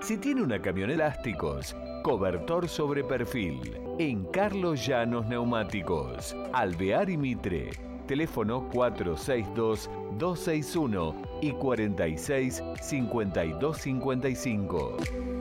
Si tiene una camión elásticos, cobertor sobre perfil. En Carlos Llanos Neumáticos, Alvear y Mitre. Teléfono 462-261 y 46-5255.